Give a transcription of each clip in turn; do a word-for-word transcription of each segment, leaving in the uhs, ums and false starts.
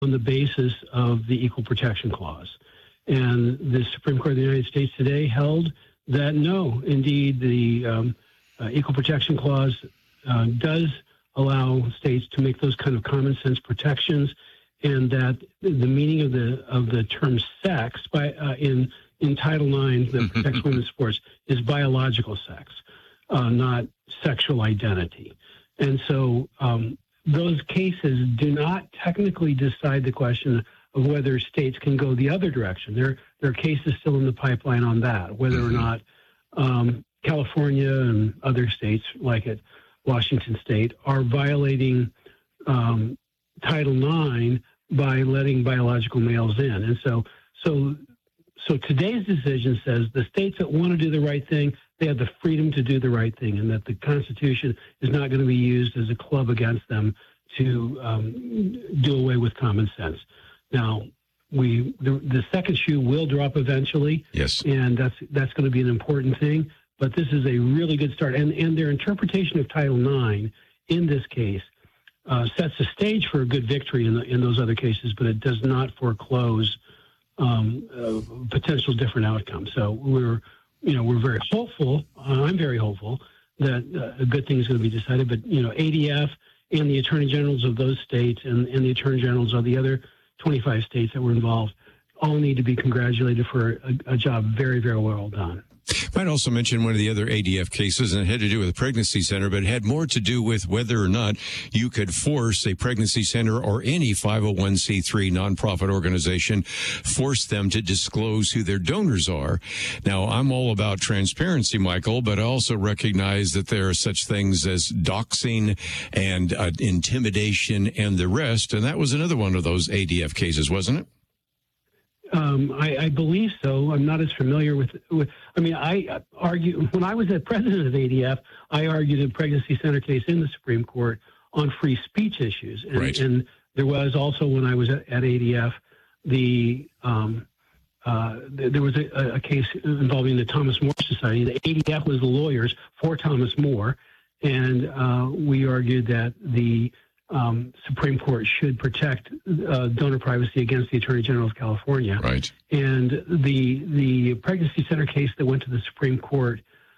on the basis of the Equal Protection Clause. And the Supreme Court of the United States today held that no, indeed, the um, uh, Equal Protection Clause uh, does allow states to make those kind of common sense protections, and that the meaning of the of the term sex by uh, in in Title nine that protects women's sports is biological sex, uh, not sexual identity. And so um, those cases do not technically decide the question of whether states can go the other direction. There, there are cases still in the pipeline on that, whether or not um, California and other states like it, Washington State, are violating um, Title nine by letting biological males in. And so, so, so today's decision says the states that want to do the right thing, they have the freedom to do the right thing, and that the Constitution is not going to be used as a club against them to um, do away with common sense. Now, we the, the second shoe will drop eventually, yes, and that's that's going to be an important thing. But this is a really good start, and and their interpretation of Title nine in this case uh, sets the stage for a good victory in the, in those other cases, but it does not foreclose um, uh, potential different outcomes. So we're you know we're very hopeful. Uh, I'm very hopeful that uh, a good thing is going to be decided. But you know, A D F and the attorney generals of those states and, and the attorney generals of the other twenty-five states that were involved all need to be congratulated for a, a job very, very well done. Might also mention one of the other A D F cases, and it had to do with a pregnancy center, but it had more to do with whether or not you could force a pregnancy center or any five oh one c three nonprofit organization, force them to disclose who their donors are. Now, I'm all about transparency, Michael, but I also recognize that there are such things as doxing and uh, intimidation and the rest, and that was another one of those A D F cases, wasn't it? Um, I, I believe so. I'm not as familiar with, with, I mean, I argue, when I was the president of A D F, I argued a pregnancy center case in the Supreme Court on free speech issues. And, right. and there was also, when I was at, at A D F, the, um, uh, there was a, a case involving the Thomas More Society. The A D F was the lawyers for Thomas More. And uh, we argued that the Um, Supreme Court should protect uh, donor privacy against the Attorney General of California. Right. And the the pregnancy center case that went to the Supreme Court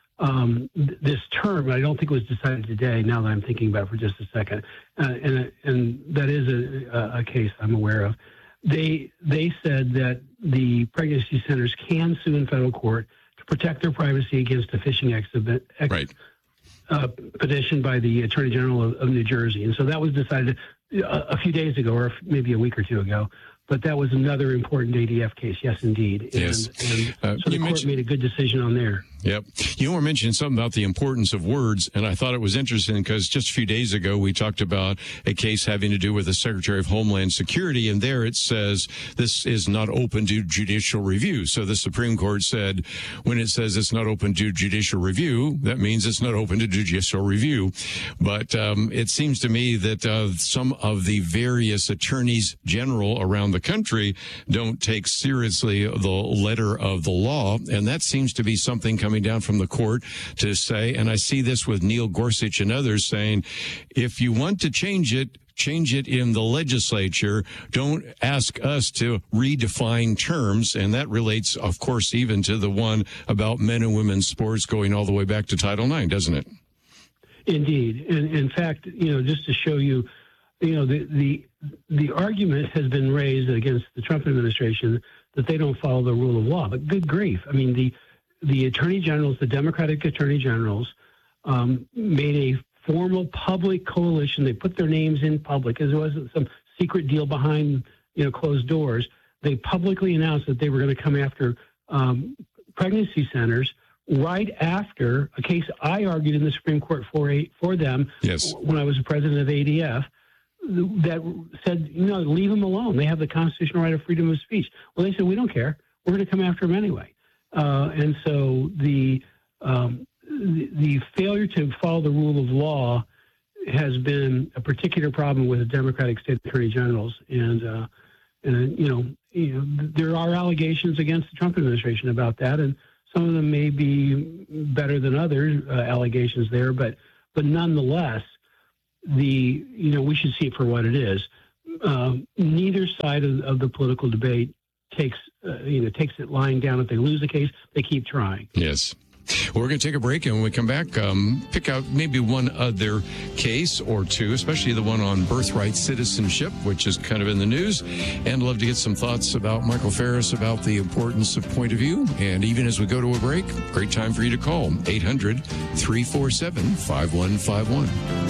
um, th- this term, I don't think it was decided today. Now that I'm thinking about it for just a second, uh, and and that is a, a case I'm aware of. They they said that the pregnancy centers can sue in federal court to protect their privacy against a phishing exhibit. Ex- right. Uh, petition by the Attorney General of, of New Jersey. And so that was decided a, a few days ago, or maybe a week or two ago. But that was another important A D F case, yes, indeed. And, yes. and uh, so the court made a good decision on there. Yep. You were mentioning something about the importance of words, and I thought it was interesting because just a few days ago we talked about a case having to do with the Secretary of Homeland Security, and there it says this is not open to judicial review. So the Supreme Court said when it says it's not open to judicial review, that means it's not open to judicial review. But um, it seems to me that uh, some of the various attorneys general around the country don't take seriously the letter of the law, and that seems to be something coming down from the court to say, and I see this with Neil Gorsuch and others saying, if you want to change it, change it in the legislature. Don't ask us to redefine terms. And that relates, of course, even to the one about men and women's sports going all the way back to Title nine, doesn't it? Indeed. And in fact, you know, just to show you, you know, the, the, the argument has been raised against the Trump administration that they don't follow the rule of law. But good grief. I mean, the, the attorney generals, the Democratic attorney generals, um, made a formal public coalition. They put their names in public, as it wasn't some secret deal behind, you know, closed doors. They publicly announced that they were going to come after um, pregnancy centers right after a case I argued in the Supreme Court for a, for them yes. when I was the president of A D F, that said, you know, leave them alone. They have the constitutional right of freedom of speech. Well, they said, we don't care. We're going to come after them anyway. Uh, and so the, um, the the failure to follow the rule of law has been a particular problem with the Democratic state attorney generals. And, uh, and you know, you know, there are allegations against the Trump administration about that, and some of them may be better than other uh, allegations there, but but nonetheless, the you know we should see it for what it is. uh, neither side of, of the political debate takes, uh, you know, takes it lying down. If they lose a case, they keep trying. Yes. Well, we're going to take a break, and when we come back, um, pick out maybe one other case or two, especially the one on birthright citizenship, which is kind of in the news, and love to get some thoughts about Michael Farris about the importance of point of view. And even as we go to a break, great time for you to call eight hundred, three four seven, five one five one.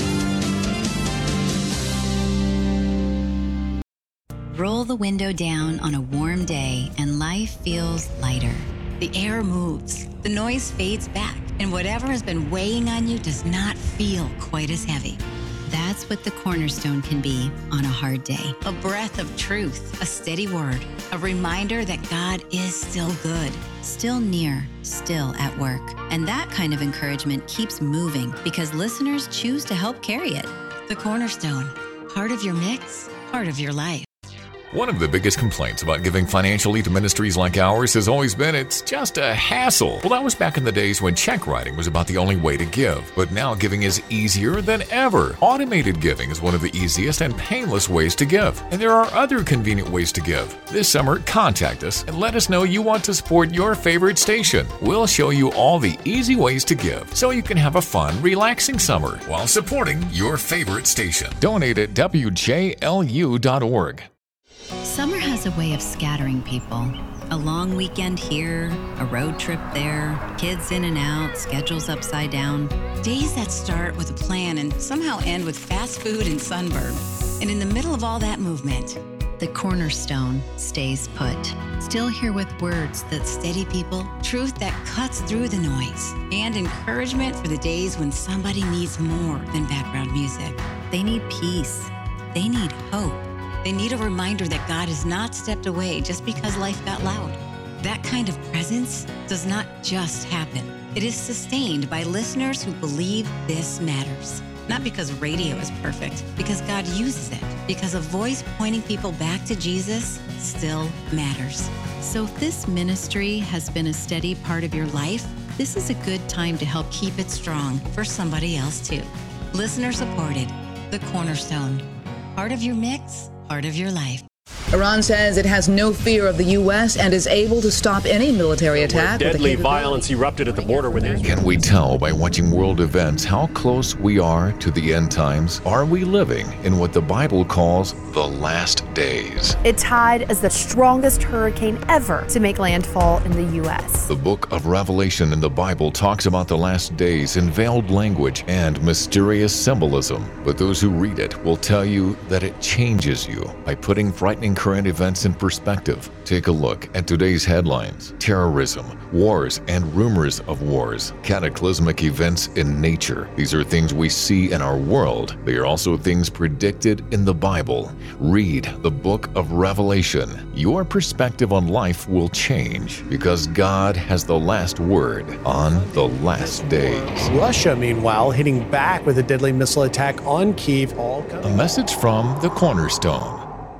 Roll the window down on a warm day and life feels lighter. The air moves, the noise fades back, and whatever has been weighing on you does not feel quite as heavy. That's what the Cornerstone can be on a hard day. A breath of truth, a steady word, a reminder that God is still good, still near, still at work. And that kind of encouragement keeps moving because listeners choose to help carry it. The Cornerstone, part of your mix, part of your life. One of the biggest complaints about giving financially to ministries like ours has always been it's just a hassle. Well, that was back in the days when check writing was about the only way to give. But now giving is easier than ever. Automated giving is one of the easiest and painless ways to give. And there are other convenient ways to give. This summer, contact us and let us know you want to support your favorite station. We'll show you all the easy ways to give so you can have a fun, relaxing summer while supporting your favorite station. Donate at W J L U dot org. Summer has a way of scattering people. A long weekend here, a road trip there, kids in and out, schedules upside down. Days that start with a plan and somehow end with fast food and sunburn. And in the middle of all that movement, the Cornerstone stays put. Still here with words that steady people, truth that cuts through the noise, and encouragement for the days when somebody needs more than background music. They need peace. They need hope. They need a reminder that God has not stepped away just because life got loud. That kind of presence does not just happen. It is sustained by listeners who believe this matters. Not because radio is perfect, because God uses it, because a voice pointing people back to Jesus still matters. So if this ministry has been a steady part of your life, this is a good time to help keep it strong for somebody else too. Listener supported, the Cornerstone. Part of your mix, part of your life. Iran says it has no fear of the U S and is able to stop any military attack. Where deadly violence erupted at the border with Israel. Can we tell by watching world events how close we are to the end times? Are we living in what the Bible calls the last days? It tied as the strongest hurricane ever to make landfall in the U S. The book of Revelation in the Bible talks about the last days in veiled language and mysterious symbolism. But those who read it will tell you that it changes you by putting frightening current events in perspective. Take a look at today's headlines: terrorism, wars, and rumors of wars, cataclysmic events in nature. These are things we see in our world. They are also things predicted in the Bible. Read the book of Revelation. Your perspective on life will change because God has the last word on the last days. Russia, meanwhile, hitting back with a deadly missile attack on Kyiv. All a message from the Cornerstone.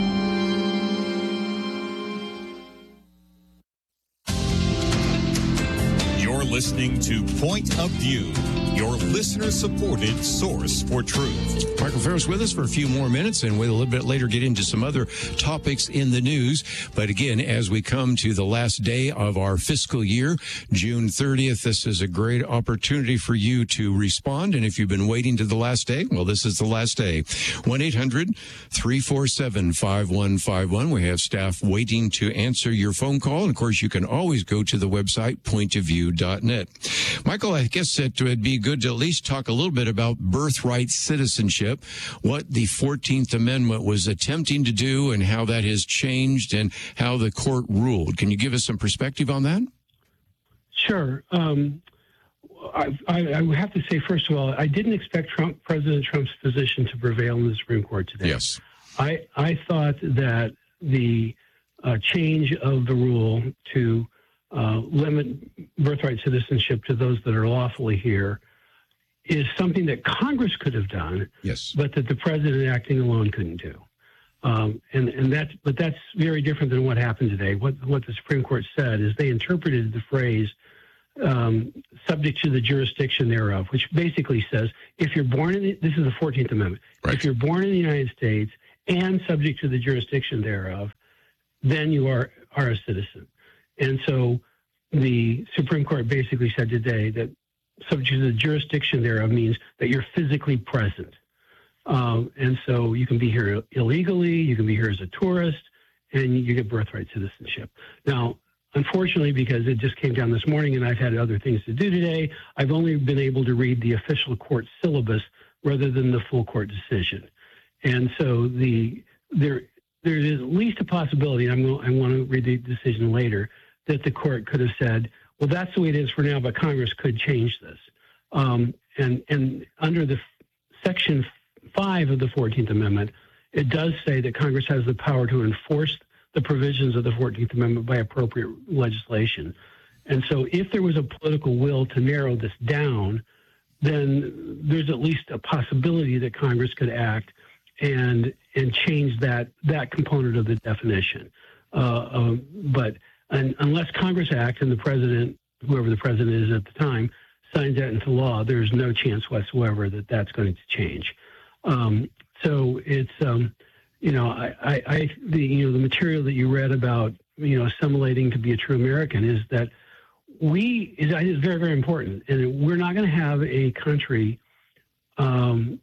Listening to Point of View, your listener-supported source for truth. Michael Farris with us for a few more minutes, and we'll a little bit later get into some other topics in the news. But again, as we come to the last day of our fiscal year, June thirtieth, this is a great opportunity for you to respond. And if you've been waiting to the last day, well, this is the last day. one eight hundred, three four seven, five one five one. We have staff waiting to answer your phone call. And of course, you can always go to the website, point of view dot net. Michael, I guess it would be good to at least talk a little bit about birthright citizenship, what the fourteenth Amendment was attempting to do and how that has changed and how the court ruled. Can you give us some perspective on that? Sure. Um, I, I, I have to say, first of all, I didn't expect Trump, President Trump's position to prevail in the Supreme Court today. Yes. I, I thought that the uh, change of the rule to Uh, limit birthright citizenship to those that are lawfully here is something that Congress could have done, yes, but that the president acting alone couldn't do. Um, and and that, but that's very different than what happened today. What what the Supreme Court said is they interpreted the phrase um, "subject to the jurisdiction thereof," which basically says if you're born in the, this is the fourteenth Amendment. Right. If you're born in the United States and subject to the jurisdiction thereof, then you are, are a citizen. And so the Supreme Court basically said today that subject to the jurisdiction thereof means that you're physically present. Um, and so you can be here illegally, you can be here as a tourist, and you get birthright citizenship. Now, unfortunately, because it just came down this morning and I've had other things to do today, I've only been able to read the official court syllabus rather than the full court decision. And so the there there is at least a possibility, and I'm, I want to read the decision later, that the court could have said, well, that's the way it is for now, but Congress could change this. Um, and, and under the Section five of the fourteenth Amendment, it does say that Congress has the power to enforce the provisions of the fourteenth Amendment by appropriate legislation. And so if there was a political will to narrow this down, then there's at least a possibility that Congress could act and and change that that component of the definition. Uh, um, but and unless Congress acts and the president, whoever the president is at the time, signs that into law, there's no chance whatsoever that that's going to change. Um, so it's um, you know I, I, I the you know the material that you read about you know assimilating to be a true American is that we is, is very very important, and we're not going to have a country Um,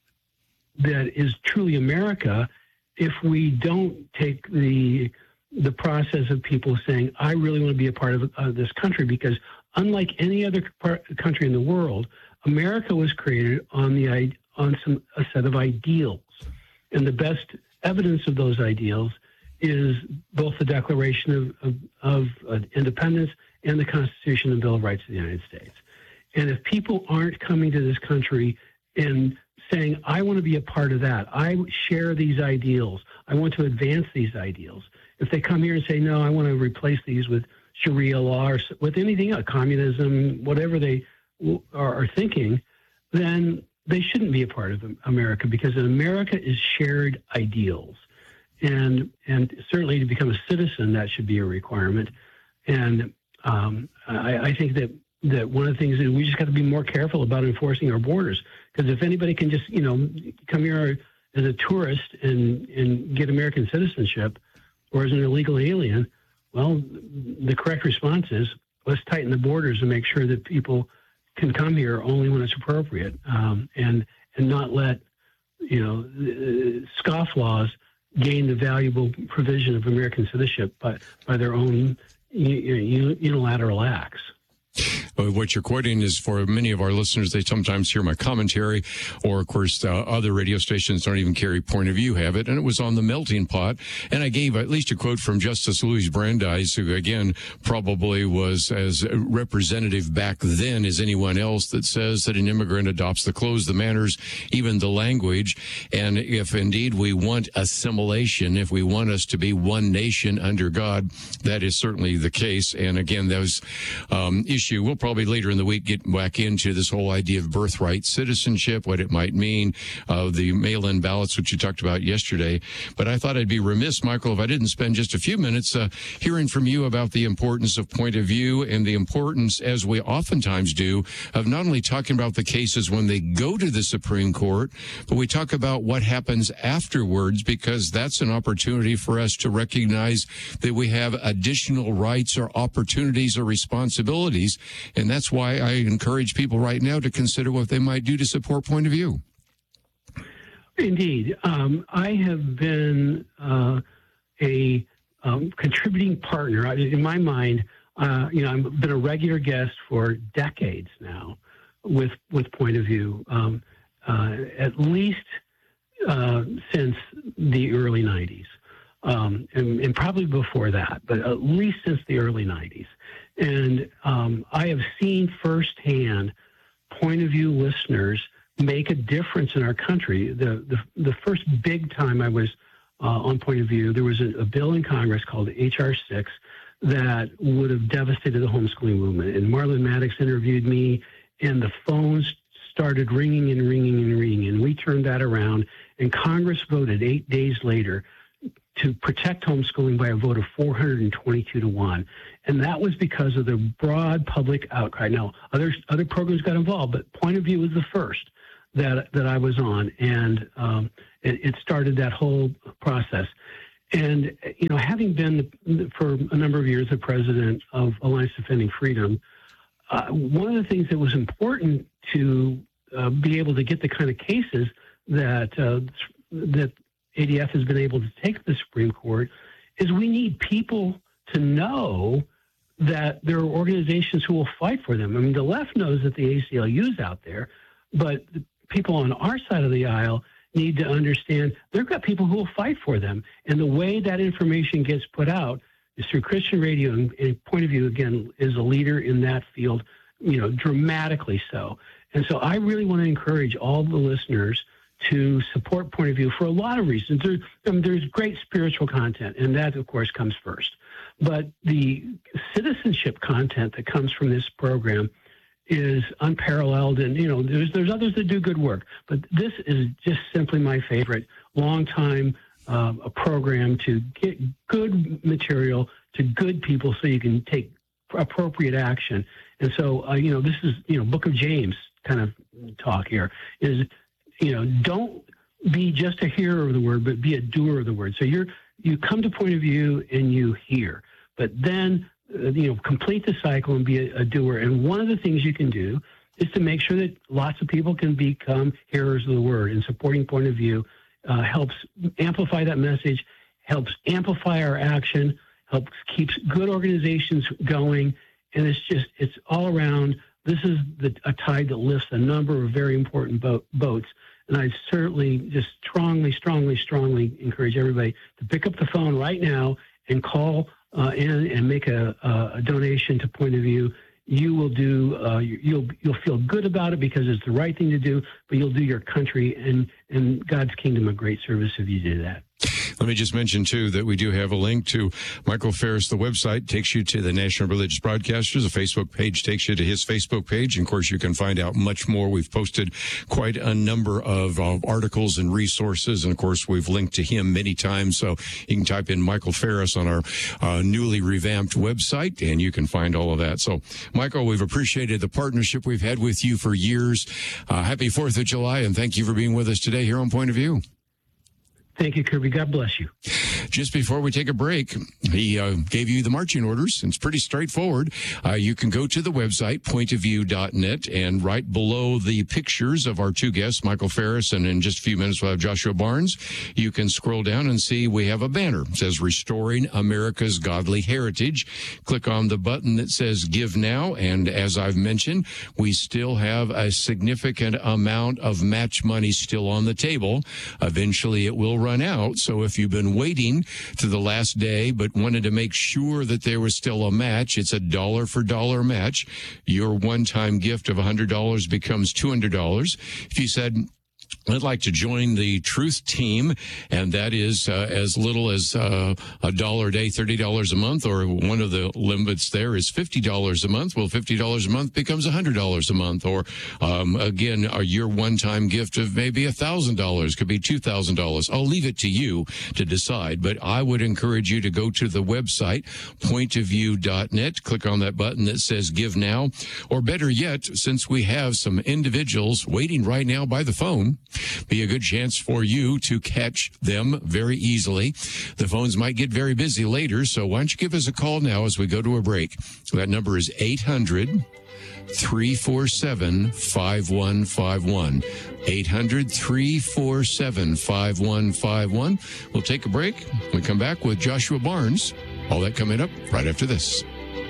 that is truly America if we don't take the the process of people saying, I really want to be a part of uh, this country, because unlike any other part, country in the world, America was created on the on some a set of ideals, and the best evidence of those ideals is both the Declaration of, of, of uh, Independence and the Constitution and Bill of Rights of the United States. And if people aren't coming to this country and saying, I want to be a part of that, I share these ideals, I want to advance these ideals. If they come here and say, no, I want to replace these with Sharia law or with anything else, communism, whatever they are, are thinking, then they shouldn't be a part of America, because in America is shared ideals. And and certainly to become a citizen, that should be a requirement. And um, I, I think that that one of the things is we just got to be more careful about enforcing our borders, because if anybody can just, you know, come here as a tourist and, and get American citizenship or as an illegal alien, well, the correct response is let's tighten the borders and make sure that people can come here only when it's appropriate, um, and and not let, you know, scofflaws gain the valuable provision of American citizenship by, by their own unilateral acts. What you're quoting is, for many of our listeners, they sometimes hear my commentary, or, of course, uh, other radio stations don't even carry Point of View have it, and it was on the melting pot. And I gave at least a quote from Justice Louis Brandeis, who, again, probably was as representative back then as anyone else, that says that an immigrant adopts the clothes, the manners, even the language. And if indeed we want assimilation, if we want us to be one nation under God, that is certainly the case. And again, those um, issue, we'll probably later in the week get back into this whole idea of birthright citizenship, what it might mean, uh, the mail-in ballots, which you talked about yesterday. But I thought I'd be remiss, Michael, if I didn't spend just a few minutes uh, hearing from you about the importance of point of view, and the importance, as we oftentimes do, of not only talking about the cases when they go to the Supreme Court, but we talk about what happens afterwards, because that's an opportunity for us to recognize that we have additional rights or opportunities or responsibilities. And that's why I encourage people right now to consider what they might do to support Point of View. Indeed. Um, I have been uh, a um, contributing partner. In my mind, uh, you know, I've been a regular guest for decades now with, with Point of View, um, uh, at least uh, since the early nineties, um, and, and probably before that, but at least since the early nineties. And um, I have seen firsthand Point of View listeners make a difference in our country. The the, the first big time I was uh, on Point of View, there was a, a bill in Congress called H R six that would have devastated the homeschooling movement. And Marlon Maddox interviewed me, and the phones started ringing and ringing and ringing. And we turned that around, and Congress voted eight days later to protect homeschooling by a vote of four hundred twenty-two to one. And that was because of the broad public outcry. Now, other, other programs got involved, but Point of View was the first that that I was on, and um, it, it started that whole process. And you know, having been the, for a number of years the president of Alliance Defending Freedom, uh, one of the things that was important to uh, be able to get the kind of cases that uh, that A D F has been able to take to the Supreme Court is we need people to know that there are organizations who will fight for them. I mean, the left knows that the A C L U is out there, but the people on our side of the aisle need to understand they've got people who will fight for them. And the way that information gets put out is through Christian Radio, and, and Point of View, again, is a leader in that field, you know, dramatically so. And so I really want to encourage all the listeners to support Point of View for a lot of reasons. There, I mean, there's great spiritual content, and that, of course, comes first. But the citizenship content that comes from this program is unparalleled, and you know, there's there's others that do good work, but this is just simply my favorite. Long time uh, a program to get good material to good people, so you can take appropriate action. And so, uh, you know, this is you know, Book of James kind of talk here is, you know, don't be just a hearer of the word, but be a doer of the word. So you're you come to Point of View and you hear. But then, uh, you know, complete the cycle and be a, a doer. And one of the things you can do is to make sure that lots of people can become hearers of the word. And supporting Point of View uh, helps amplify that message, helps amplify our action, helps keeps good organizations going. And it's just, it's all around. This is the, a tide that lifts a number of very important boat, boats. And I certainly just strongly, strongly, strongly encourage everybody to pick up the phone right now and call Uh, and, and make a, a donation to Point of View. You will do. Uh, you'll you'll feel good about it because it's the right thing to do. But you'll do your country and and God's kingdom a great service if you do that. Let me just mention, too, that we do have a link to Michael Farris. The website takes you to the National Religious Broadcasters. The Facebook page takes you to his Facebook page. And, of course, you can find out much more. We've posted quite a number of uh, articles and resources. And, of course, we've linked to him many times. So you can type in Michael Farris on our uh, newly revamped website, and you can find all of that. So, Michael, we've appreciated the partnership we've had with you for years. Uh, happy fourth of July, and thank you for being with us today here on Point of View. Thank you, Kirby. God bless you. Just before we take a break, he uh, gave you the marching orders. It's pretty straightforward. Uh, you can go to the website, point of view dot net, and right below the pictures of our two guests, Michael Farris, and in just a few minutes we'll have Joshua Barnes, you can scroll down and see we have a banner. It says Restoring America's Godly Heritage. Click on the button that says Give Now, and as I've mentioned, we still have a significant amount of match money still on the table. Eventually it will run out, so if you've been waiting to the last day but wanted to make sure that there was still a match, it's a dollar for dollar match. Your one-time gift of one hundred dollars becomes two hundred dollars. If you said, I'd like to join the Truth Team, and that is uh, as little as uh, a dollar a day, thirty dollars a month, or one of the limits there is fifty dollars a month. Well, fifty dollars a month becomes one hundred dollars a month, or um, again, uh, your one-time gift of maybe one thousand dollars could be two thousand dollars. I'll leave it to you to decide, but I would encourage you to go to the website, point of view dot net, click on that button that says Give Now, or better yet, since we have some individuals waiting right now by the phone, be a good chance for you to catch them very easily. The phones might get very busy later, so why don't you give us a call now as we go to a break. That number is eight hundred, three four seven, five one five one. eight hundred, three four seven, five one five one. We'll take a break. We come back with Joshua Barnes. All that coming up right after this.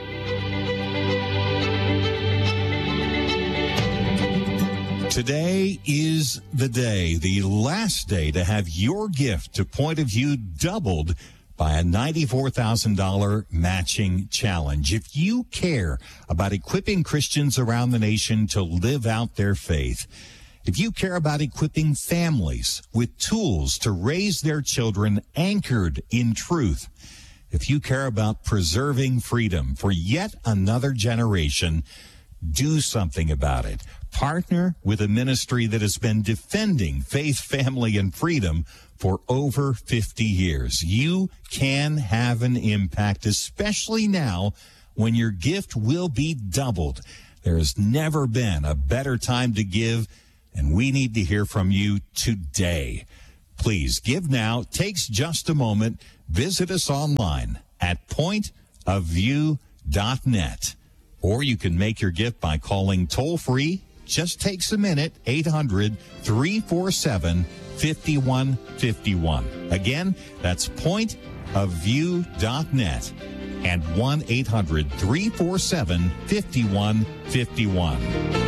Today is the day, the last day to have your gift to Point of View doubled by a ninety-four thousand dollars matching challenge. If you care about equipping Christians around the nation to live out their faith, if you care about equipping families with tools to raise their children anchored in truth, if you care about preserving freedom for yet another generation, do something about it. Partner with a ministry that has been defending faith, family, and freedom for over fifty years. You can have an impact, especially now when your gift will be doubled. There has never been a better time to give and we need to hear from you today. Please give now. Takes just a moment. Visit us online at point of view dot net. Or you can make your gift by calling toll-free. Just takes a minute. eight hundred, three four seven, five one five one. Again, that's point of view dot net and one eight hundred, three four seven, five one five one.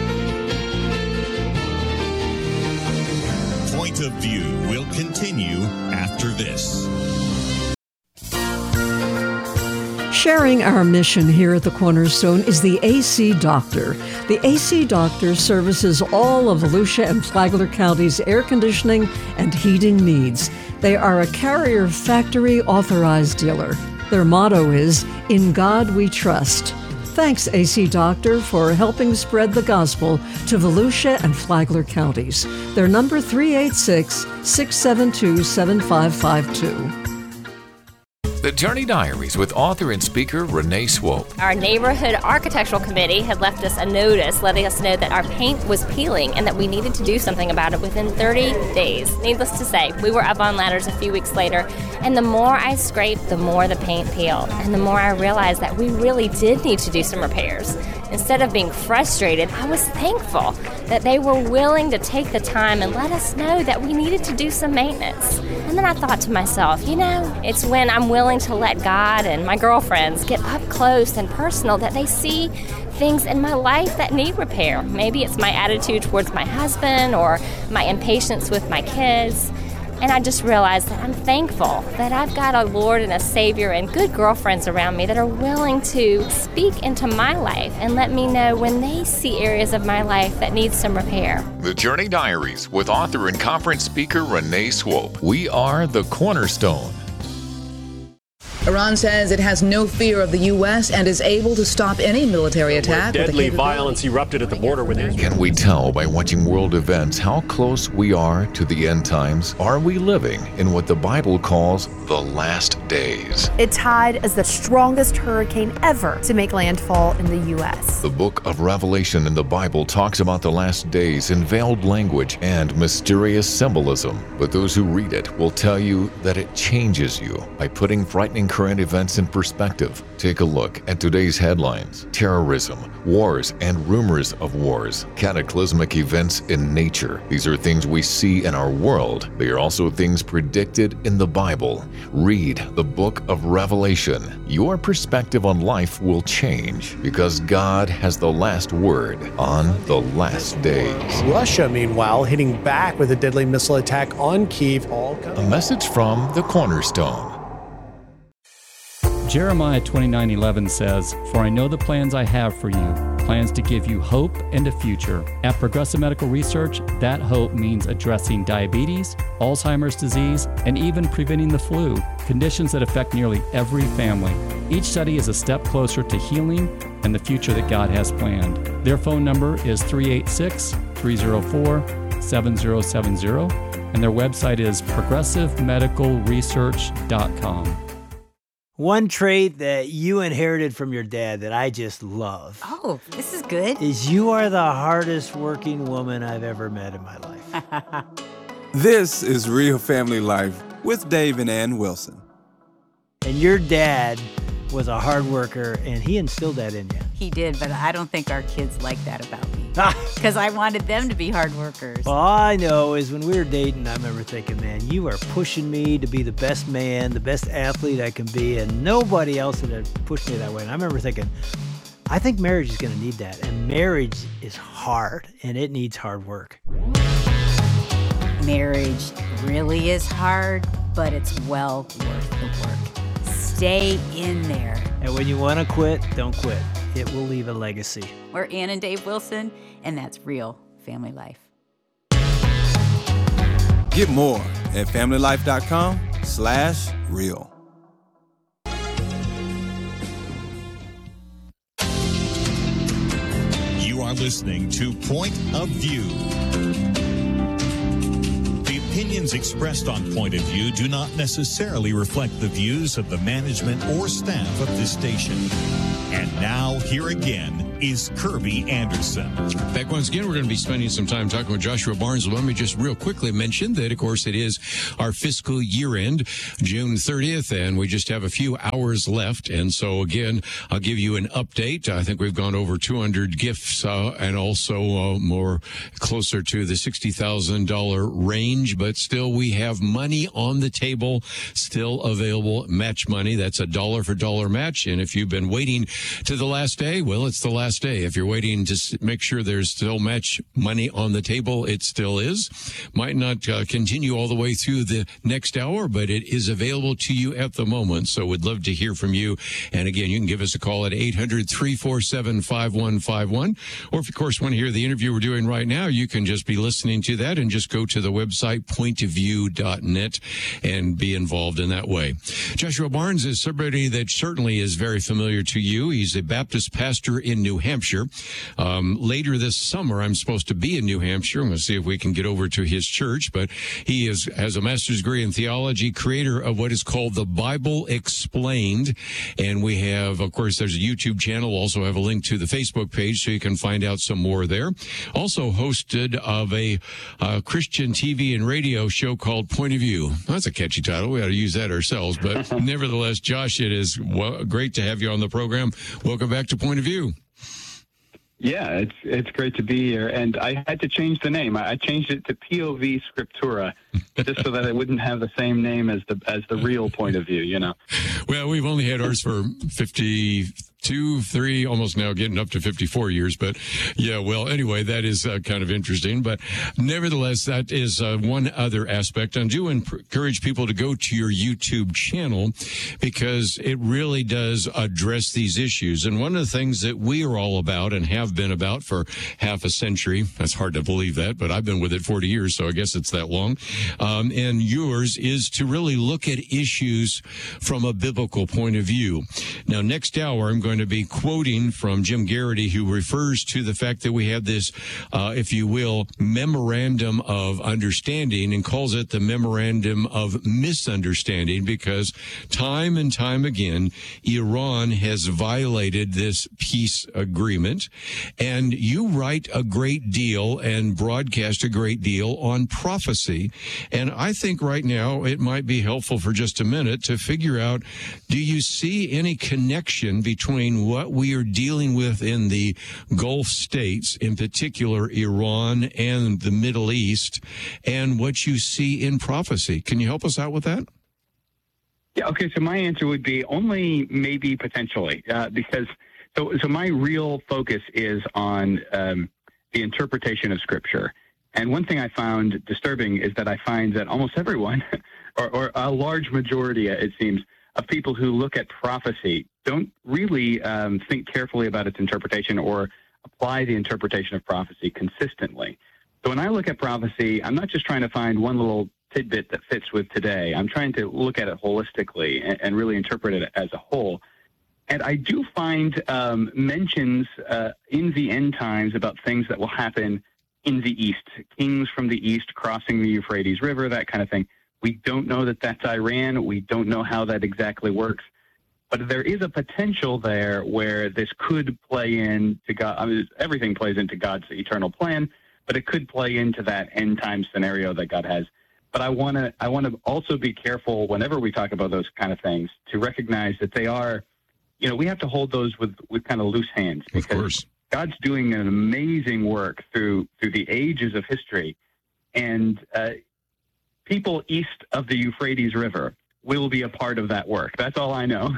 Point of View will continue after this. Sharing our mission here at the Cornerstone is the A C Doctor. The A C Doctor services all of Volusia and Flagler County's air conditioning and heating needs. They are a Carrier Factory authorized dealer. Their motto is, "In God We Trust." Thanks, A C Doctor, for helping spread the gospel to Volusia and Flagler counties. Their number three eight six, six seven two, seven five five two. The Journey Diaries with author and speaker Renee Swope. Our neighborhood architectural committee had left us a notice letting us know that our paint was peeling and that we needed to do something about it within thirty days. Needless to say, we were up on ladders a few weeks later, and the more I scraped, the more the paint peeled, and the more I realized that we really did need to do some repairs. Instead of being frustrated, I was thankful that they were willing to take the time and let us know that we needed to do some maintenance. And then I thought to myself, you know, it's when I'm willing to let God and my girlfriends get up close and personal that they see things in my life that need repair. Maybe it's my attitude towards my husband or my impatience with my kids. And I just realized that I'm thankful that I've got a Lord and a Savior and good girlfriends around me that are willing to speak into my life and let me know when they see areas of my life that need some repair. The Journey Diaries with author and conference speaker Renee Swope. We are the Cornerstone. Iran says it has no fear of the U S and is able to stop any military attack. Where deadly violence erupted at the border with Israel. Can we tell by watching world events how close we are to the end times? Are we living in what the Bible calls the last days? It tied as the strongest hurricane ever to make landfall in the U S. The book of Revelation in the Bible talks about the last days in veiled language and mysterious symbolism. But those who read it will tell you that it changes you by putting frightening current events in perspective. Take a look at today's headlines: terrorism, wars and rumors of wars, cataclysmic events in nature. These are things we see in our world. They are also things predicted in the Bible. Read the book of Revelation. Your perspective on life will change because God has the last word on the last days. Russia, meanwhile, hitting back with a deadly missile attack on Kyiv. All a message from the Cornerstone. Jeremiah twenty-nine eleven says, "For I know the plans I have for you, plans to give you hope and a future." At Progressive Medical Research, that hope means addressing diabetes, Alzheimer's disease, and even preventing the flu, conditions that affect nearly every family. Each study is a step closer to healing and the future that God has planned. Their phone number is three eight six, three zero four, seven zero seven zero, and their website is progressive medical research dot com. One trait that you inherited from your dad that I just love. Oh, this is good. Is you are the hardest working woman I've ever met in my life. This is Real Family Life with Dave and Ann Wilson. And your dad was a hard worker, and he instilled that in you. He did, but I don't think our kids like that about me. Because I wanted them to be hard workers. All I know is when we were dating, I remember thinking, man, you are pushing me to be the best man, the best athlete I can be, and nobody else would have pushed me that way. And I remember thinking, I think marriage is going to need that. And marriage is hard, and it needs hard work. Marriage really is hard, but it's well worth the work. Stay in there. And when you want to quit, don't quit. It will leave a legacy. We're Ann and Dave Wilson, and that's Real Family Life. Get more at family life dot com slash real. You are listening to Point of View. The opinions expressed on Point of View do not necessarily reflect the views of the management or staff of this station. And now, here again is Kirby Anderson. Back once again, we're going to be spending some time talking with Joshua Barnes. Let me just real quickly mention that, of course, it is our fiscal year end, June thirtieth, and we just have a few hours left. And so, again, I'll give you an update. I think we've gone over two hundred gifts uh, and also uh, more closer to the sixty thousand dollars range. But still, we have money on the table, still available, match money. That's a dollar for dollar match. And if you've been waiting to the last day, well, it's the last day. If you're waiting to make sure there's still match money on the table, it still is. Might not uh, continue all the way through the next hour, but it is available to you at the moment. So we'd love to hear from you. And again, you can give us a call at eight hundred, three four seven, five one five one. Or if, of course, want to hear the interview we're doing right now, you can just be listening to that and just go to the website, point of view dot net, and be involved in that way. Joshua Barnes is somebody that certainly is very familiar to you. He's a Baptist pastor in New Hampshire. Um, later this summer, I'm supposed to be in New Hampshire. I'm going to see if we can get over to his church, but he is has a master's degree in theology, creator of what is called the Bible Explained. And we have, of course, there's a YouTube channel. We'll also have a link to the Facebook page so you can find out some more there. Also hosted of a uh, Christian T V and radio show called Point of View. That's a catchy title. We ought to use that ourselves. But nevertheless, Josh, it is well, great to have you on the program. Welcome back to Point of View. Yeah, it's it's great to be here, and I had to change the name. I changed it to P O V Scriptura, just so that it wouldn't have the same name as the as the real Point of View. You know. Well, we've only had ours for fifty. Two, three, almost now getting up to fifty-four years. But yeah, well, anyway, that is uh, kind of interesting. But nevertheless, that is uh, one other aspect. I do encourage people to go to your YouTube channel because it really does address these issues. And one of the things that we are all about and have been about for half a century, that's hard to believe that, but I've been with it forty years, so I guess it's that long. Um, and yours is to really look at issues from a biblical point of view. Now, next hour, I'm going to be quoting from Jim Garrity, who refers to the fact that we have this, uh, if you will, memorandum of understanding, and calls it the memorandum of misunderstanding, because time and time again, Iran has violated this peace agreement. And you write a great deal and broadcast a great deal on prophecy. And I think right now it might be helpful for just a minute to figure out, do you see any connection between what we are dealing with in the Gulf states, in particular Iran and the Middle East, and what you see in prophecy? Can you help us out with that? Yeah, okay, so my answer would be only maybe potentially, uh, because so so my real focus is on um, the interpretation of Scripture. And one thing I found disturbing is that I find that almost everyone, or, or a large majority, it seems, of people who look at prophecy don't really um, think carefully about its interpretation or apply the interpretation of prophecy consistently. So when I look at prophecy, I'm not just trying to find one little tidbit that fits with today. I'm trying to look at it holistically and, and really interpret it as a whole. And I do find um, mentions uh, in the end times about things that will happen in the East, kings from the East crossing the Euphrates River, that kind of thing. We don't know that that's Iran. We don't know how that exactly works. But there is a potential there where this could play into God. I mean, everything plays into God's eternal plan, but it could play into that end time scenario that God has. But I want to I want to also be careful whenever we talk about those kind of things to recognize that they are, you know, we have to hold those with, with kind of loose hands. Because of course. God's doing an amazing work through through the ages of history. And uh, people east of the Euphrates River will be a part of that work. That's all I know.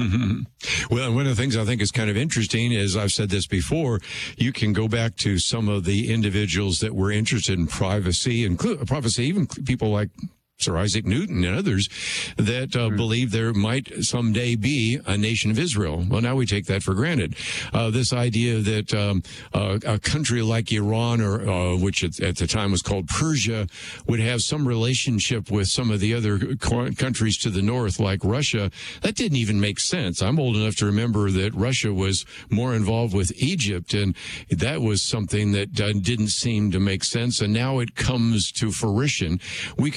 Well, one of the things I think is kind of interesting is, I've said this before, you can go back to some of the individuals that were interested in privacy, and prophecy, even people like Sir Isaac Newton and others that uh, mm-hmm. believe there might someday be a nation of Israel. Well, now we take that for granted. Uh, this idea that um, uh, a country like Iran, or uh, which at, at the time was called Persia, would have some relationship with some of the other co- countries to the north, like Russia, that didn't even make sense. I'm old enough to remember that Russia was more involved with Egypt, and that was something that uh, didn't seem to make sense. And now it comes to fruition. We could be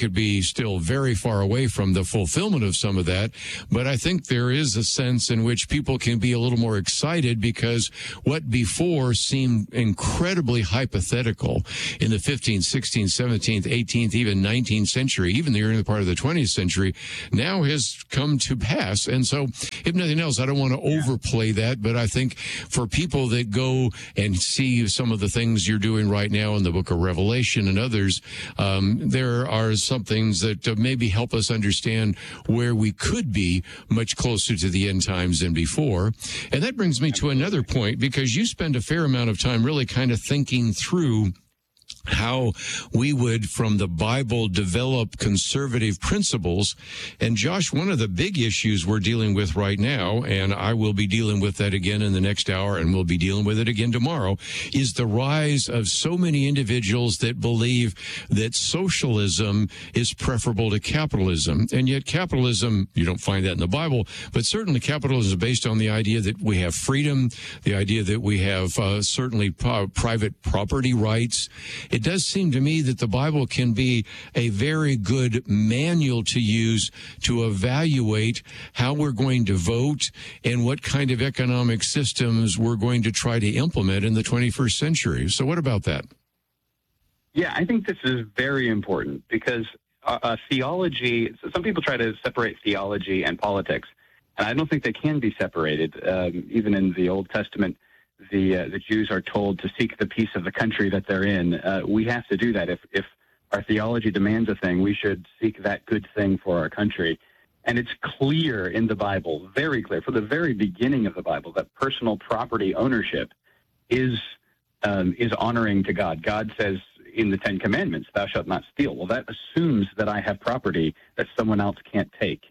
still very far away from the fulfillment of some of that. But I think there is a sense in which people can be a little more excited because what before seemed incredibly hypothetical in the fifteenth, sixteenth, seventeenth, eighteenth, even nineteenth century, even the early part of the twentieth century, now has come to pass. And so, if nothing else, I don't want to overplay that, but I think for people that go and see some of the things you're doing right now in the book of Revelation and others, um, there are some things that uh, maybe help us understand where we could be much closer to the end times than before. And that brings me to another point, because you spend a fair amount of time really kind of thinking through how we would, from the Bible, develop conservative principles. And Josh, one of the big issues we're dealing with right now, and I will be dealing with that again in the next hour, and we'll be dealing with it again tomorrow, is the rise of so many individuals that believe that socialism is preferable to capitalism. And yet capitalism, you don't find that in the Bible, but certainly capitalism is based on the idea that we have freedom, the idea that we have uh, certainly p- private property rights. It does seem to me that the Bible can be a very good manual to use to evaluate how we're going to vote and what kind of economic systems we're going to try to implement in the twenty-first century. So what about that? Yeah, I think this is very important because uh, uh, theology, some people try to separate theology and politics, and I don't think they can be separated. Um, even in the Old Testament, the uh, the Jews are told to seek the peace of the country that they're in. Uh, we have to do that. If if our theology demands a thing, we should seek that good thing for our country. And it's clear in the Bible, very clear, from the very beginning of the Bible, that personal property ownership is um, is honoring to God. God says in the Ten Commandments, "Thou shalt not steal." Well, that assumes that I have property that someone else can't take.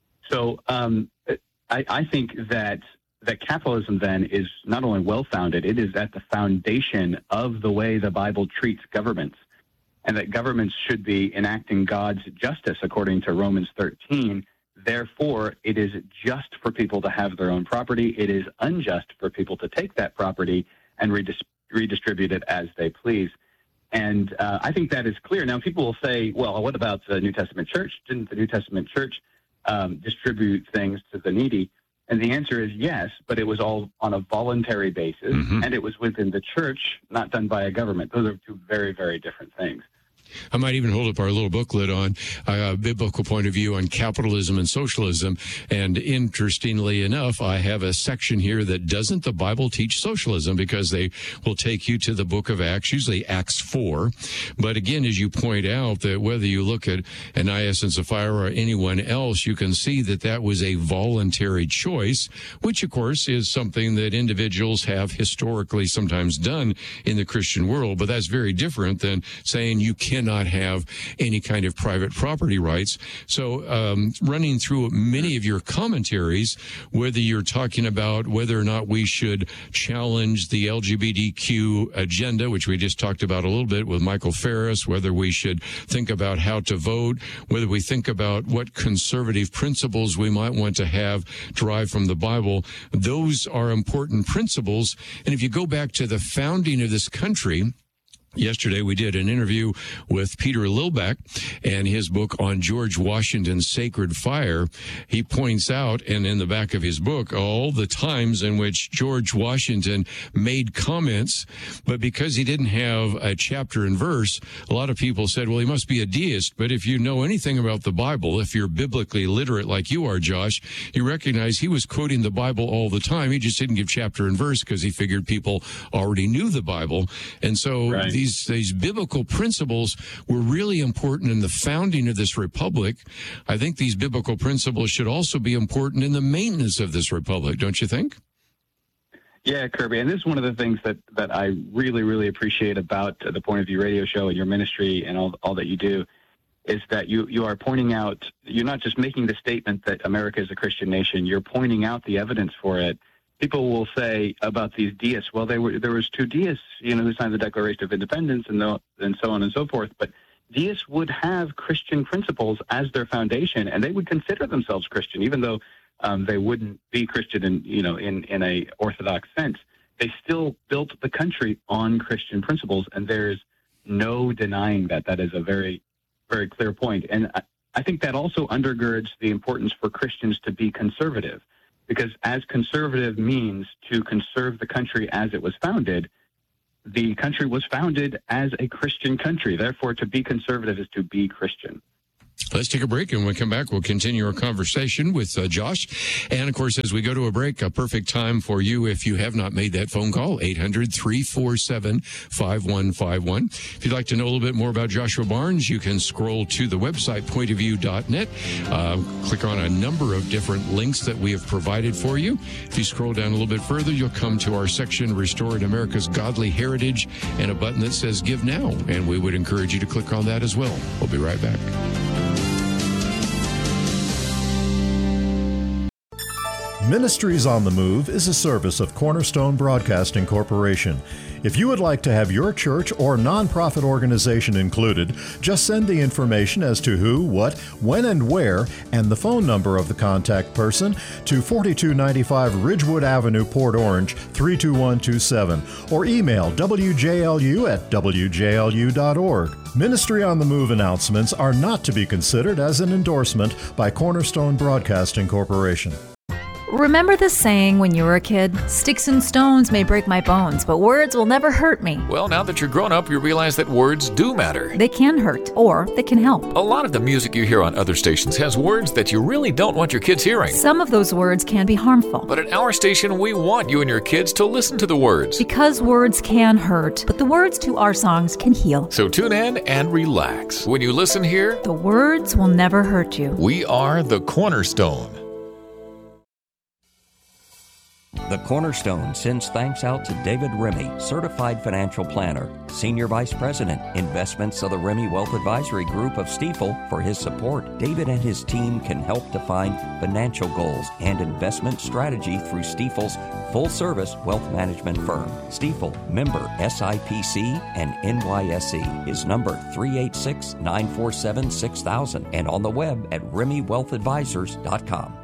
So um, I, I think that that capitalism then is not only well-founded, it is at the foundation of the way the Bible treats governments, and that governments should be enacting God's justice according to Romans thirteen. Therefore, it is just for people to have their own property. It is unjust for people to take that property and redis- redistribute it as they please. And uh, I think that is clear. Now, people will say, well, what about the New Testament church? Didn't the New Testament church um, distribute things to the needy? And the answer is yes, but it was all on a voluntary basis, mm-hmm. and it was within the church, not done by a government. Those are two very, very different things. I might even hold up our little booklet on a biblical point of view on capitalism and socialism. And interestingly enough, I have a section here that doesn't the Bible teach socialism, because they will take you to the book of Acts, usually Acts four. But again, as you point out, that whether you look at Ananias and Sapphira or anyone else, you can see that that was a voluntary choice, which of course is something that individuals have historically sometimes done in the Christian world. But that's very different than saying you can't not have any kind of private property rights. So um, running through many of your commentaries, whether you're talking about whether or not we should challenge the L G B T Q agenda, which we just talked about a little bit with Michael Ferris, whether we should think about how to vote, whether we think about what conservative principles we might want to have derived from the Bible, those are important principles. And if you go back to the founding of this country, yesterday, we did an interview with Peter Lillback and his book on George Washington's Sacred Fire. He points out, and in the back of his book, all the times in which George Washington made comments, but because he didn't have a chapter and verse, a lot of people said, well, he must be a deist. But if you know anything about the Bible, if you're biblically literate like you are, Josh, you recognize he was quoting the Bible all the time. He just didn't give chapter and verse because he figured people already knew the Bible. And so right. these These, these biblical principles were really important in the founding of this republic. I think these biblical principles should also be important in the maintenance of this republic, don't you think? Yeah, Kirby, and this is one of the things that, that I really, really appreciate about the Point of View radio show and your ministry and all, all that you do, is that you, you are pointing out, you're not just making the statement that America is a Christian nation, you're pointing out the evidence for it. People will say about these deists, well, they were there was two deists, you know, who signed the Declaration of Independence and, the, and so on and so forth. But deists would have Christian principles as their foundation, and they would consider themselves Christian, even though um, they wouldn't be Christian in, you know, in, in a orthodox sense. They still built the country on Christian principles, and there's no denying that. That is a very, very clear point. And I think that also undergirds the importance for Christians to be conservative, because as conservative means to conserve the country as it was founded, the country was founded as a Christian country. Therefore, to be conservative is to be Christian. Let's take a break, and when we come back, we'll continue our conversation with uh, Josh. And, of course, as we go to a break, a perfect time for you, if you have not made that phone call, eight hundred, three four seven, five one five one. If you'd like to know a little bit more about Joshua Barnes, you can scroll to the website, point of view dot net. Uh, click on a number of different links that we have provided for you. If you scroll down a little bit further, you'll come to our section, Restoring America's Godly Heritage, and a button that says Give Now. And we would encourage you to click on that as well. We'll be right back. Ministries on the Move is a service of Cornerstone Broadcasting Corporation. If you would like to have your church or nonprofit organization included, just send the information as to who, what, when, and where, and the phone number of the contact person to forty-two ninety-five Ridgewood Avenue, Port Orange, three two one two seven, or email W J L U at W J L U dot org. Ministry on the Move announcements are not to be considered as an endorsement by Cornerstone Broadcasting Corporation. Remember the saying when you were a kid? Sticks and stones may break my bones, but words will never hurt me. Well, now that you're grown up, you realize that words do matter. They can hurt, or they can help. A lot of the music you hear on other stations has words that you really don't want your kids hearing. Some of those words can be harmful. But at our station, we want you and your kids to listen to the words. Because words can hurt, but the words to our songs can heal. So tune in and relax. When you listen here, the words will never hurt you. We are the Cornerstone. The Cornerstone sends thanks out to David Remy, Certified Financial Planner, Senior Vice President, Investments of the Remy Wealth Advisory Group of Stifel, for his support. David and his team can help define financial goals and investment strategy through Stifel's full-service wealth management firm. Stifel, member S I P C and N Y S E, is number three eight six, nine four seven, six thousand, and on the web at remy wealth advisors dot com.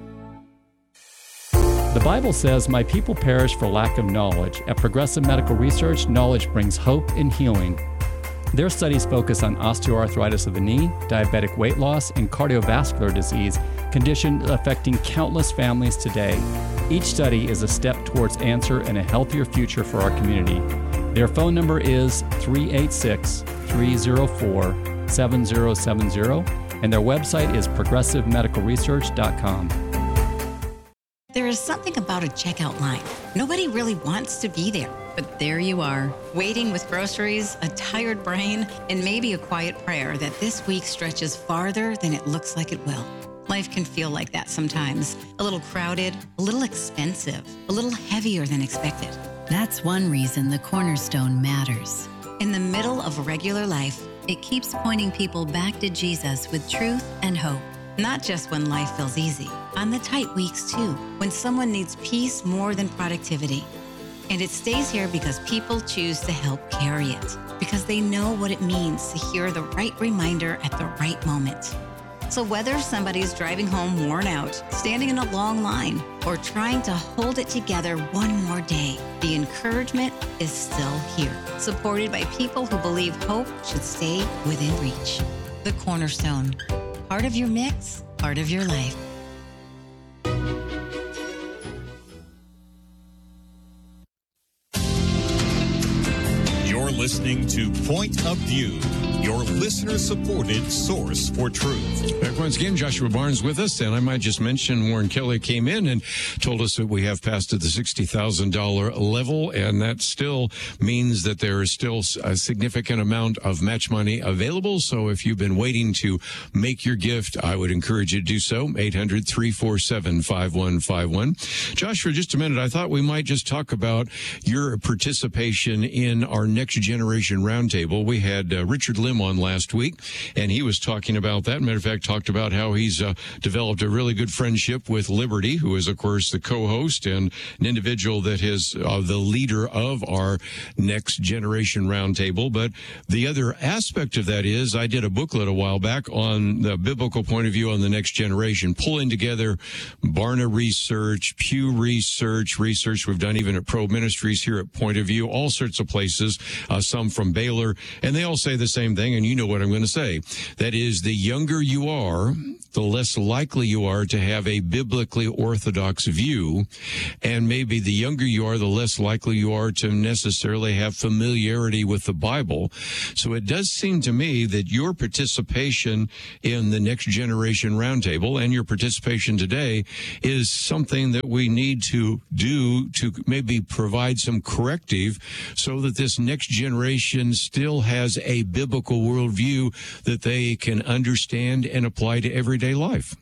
The Bible says, "My people perish for lack of knowledge." At Progressive Medical Research, knowledge brings hope and healing. Their studies focus on osteoarthritis of the knee, diabetic weight loss, and cardiovascular disease, conditions affecting countless families today. Each study is a step towards answer and a healthier future for our community. Their phone number is three eight six, three zero four, seven zero seven zero, and their website is progressive medical research dot com. There is something about a checkout line. Nobody really wants to be there, but there you are, waiting with groceries, a tired brain, and maybe a quiet prayer that this week stretches farther than it looks like it will. Life can feel like that sometimes. A little crowded, a little expensive, a little heavier than expected. That's one reason the Cornerstone matters. In the middle of regular life, it keeps pointing people back to Jesus with truth and hope. Not just when life feels easy, on the tight weeks too, when someone needs peace more than productivity. And it stays here because people choose to help carry it, because they know what it means to hear the right reminder at the right moment. So whether somebody's driving home worn out, standing in a long line, or trying to hold it together one more day, the encouragement is still here, supported by people who believe hope should stay within reach. The Cornerstone. Part of your mix, part of your life. You're listening to Point of View, your listener-supported source for truth. Back once again, Joshua Barnes with us, and I might just mention Warren Kelly came in and told us that we have passed the sixty thousand dollars level, and that still means that there is still a significant amount of match money available. So if you've been waiting to make your gift, I would encourage you to do so. eight hundred, three four seven, five one five one. Josh, for just a minute, I thought we might just talk about your participation in our Next Generation Roundtable. We had uh, Richard Lim on last week, and he was talking about that. Matter of fact, talked about how he's uh, developed a really good friendship with Liberty, who is, of course, the co-host and an individual that is uh, the leader of our Next Generation Roundtable. But the other aspect of that is I did a booklet a while back on the biblical point of view on the next generation, pulling together Barna Research, Pew Research, research we've done even at Pro Ministries here at Point of View, all sorts of places, uh, some from Baylor, and they all say the same thing. thing, and you know what I'm going to say. That is, the younger you are, the less likely you are to have a biblically orthodox view. And maybe the younger you are, the less likely you are to necessarily have familiarity with the Bible. So it does seem to me that your participation in the Next Generation Roundtable and your participation today is something that we need to do to maybe provide some corrective so that this next generation still has a biblical worldview that they can understand and apply to everyday life.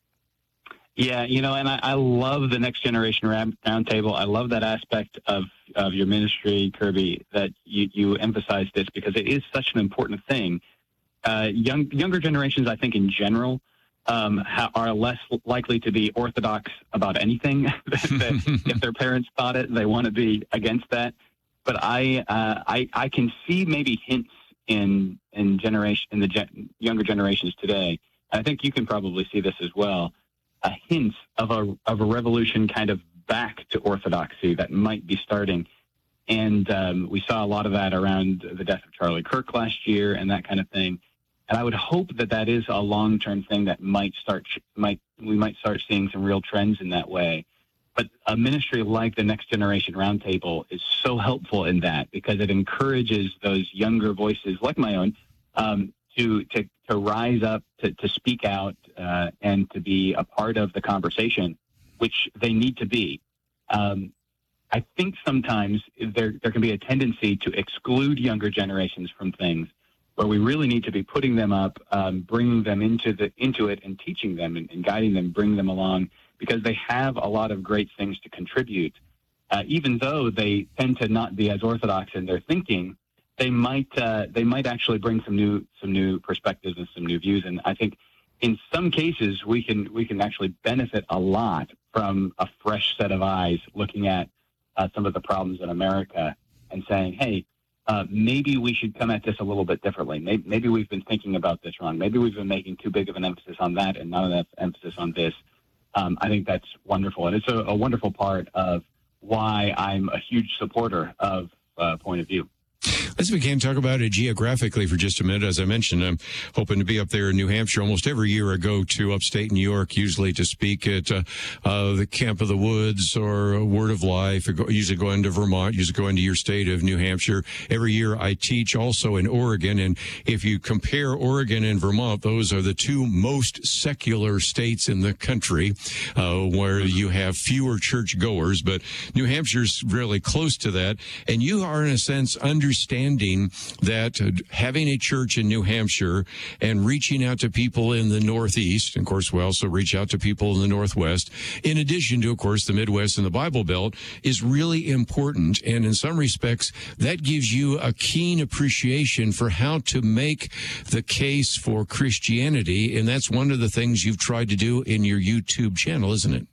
Yeah, you know, and I, I love the Next Generation Round Roundtable. I love that aspect of, of your ministry, Kirby, that you, you emphasize this because it is such an important thing. Uh, young younger generations, I think, in general, um, ha- are less likely to be orthodox about anything. that if their parents taught it, they want to be against that. But I, uh, I, I can see maybe hints in in generation in the gen- younger generations today. I think you can probably see this as well. A hint of a of a revolution kind of back to orthodoxy that might be starting. And um, we saw a lot of that around the death of Charlie Kirk last year and that kind of thing. And I would hope that that is a long-term thing that might start, might we might start seeing some real trends in that way. But a ministry like the Next Generation Roundtable is so helpful in that because it encourages those younger voices like my own um, to, to to rise up, to, to speak out, uh, and to be a part of the conversation, which they need to be. Um, I think sometimes there there can be a tendency to exclude younger generations from things where we really need to be putting them up, um, bringing them into the into it and teaching them and, and guiding them, bringing them along, because they have a lot of great things to contribute. Uh, even though they tend to not be as orthodox in their thinking, they might uh, they might actually bring some new some new perspectives and some new views. And I think in some cases we can we can actually benefit a lot from a fresh set of eyes looking at uh, some of the problems in America and saying, hey, uh, maybe we should come at this a little bit differently. Maybe, maybe we've been thinking about this wrong. Maybe we've been making too big of an emphasis on that and not enough emphasis on this. Um, I think that's wonderful, and it's a, a wonderful part of why I'm a huge supporter of uh, Point of View. Let's begin to talk about it geographically for just a minute. As I mentioned, I'm hoping to be up there in New Hampshire. Almost every year I go to upstate New York, usually to speak at uh, uh, the Camp of the Woods or Word of Life. I go, usually go into Vermont, usually go into your state of New Hampshire. Every year I teach also in Oregon. And if you compare Oregon and Vermont, those are the two most secular states in the country, uh, where you have fewer church goers. But New Hampshire's really close to that. And you are, in a sense, understanding that uh, having a church in New Hampshire and reaching out to people in the Northeast, and of course we also reach out to people in the Northwest, in addition to, of course, the Midwest and the Bible Belt, is really important. And in some respects, that gives you a keen appreciation for how to make the case for Christianity. And that's one of the things you've tried to do in your YouTube channel, isn't it?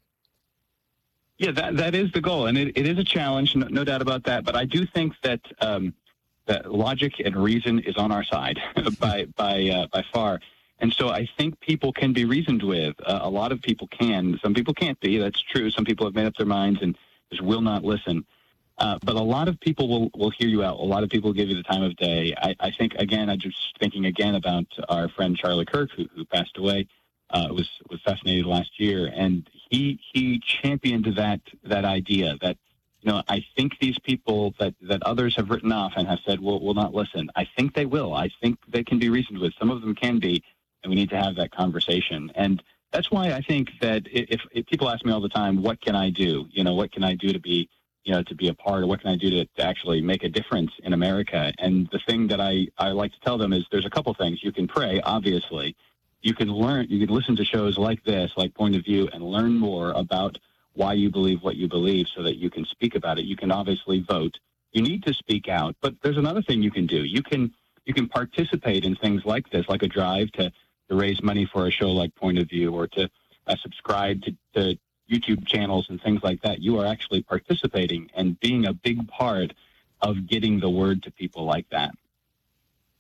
Yeah, that that is the goal. And it, it is a challenge, no, no doubt about that. But I do think that um, that logic and reason is on our side by by uh, by far, and so I think people can be reasoned with. Uh, a lot of people can. Some people can't be. That's true. Some people have made up their minds and just will not listen. Uh, but a lot of people will, will hear you out. A lot of people will give you the time of day. I, I think again. I'm just thinking again about our friend Charlie Kirk, who, who passed away. Uh, was was assassinated last year, and he he championed that that idea that. You know, I think these people that, that others have written off and have said, will will not listen. I think they will. I think they can be reasoned with. Some of them can be, and we need to have that conversation. And that's why I think that if, if people ask me all the time, what can I do? You know, what can I do to be, you know, to be a part, or what can I do to, to actually make a difference in America? And the thing that I, I like to tell them is there's a couple things. You can pray, obviously. You can learn, you can listen to shows like this, like Point of View, and learn more about why you believe what you believe so that you can speak about it. You can obviously vote. You need to speak out, but there's another thing you can do. You can you can participate in things like this, like a drive to, to raise money for a show like Point of View, or to uh, subscribe to, to YouTube channels and things like that. You are actually participating and being a big part of getting the word to people like that.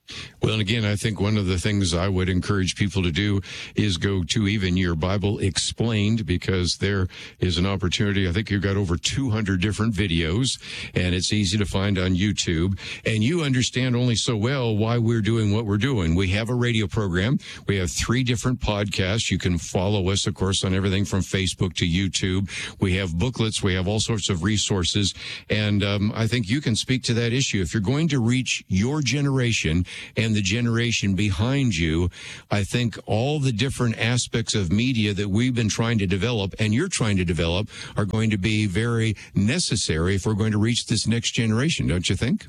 Well, and again, I think one of the things I would encourage people to do is go to even your Bible Explained, because there is an opportunity. I think you've got over two hundred different videos, and it's easy to find on YouTube. And you understand only so well why we're doing what we're doing. We have a radio program. We have three different podcasts. You can follow us, of course, on everything from Facebook to YouTube. We have booklets. We have all sorts of resources. And um, I think you can speak to that issue. If you're going to reach your generation and the generation behind you, I think all the different aspects of media that we've been trying to develop and you're trying to develop are going to be very necessary if we're going to reach this next generation, don't you think?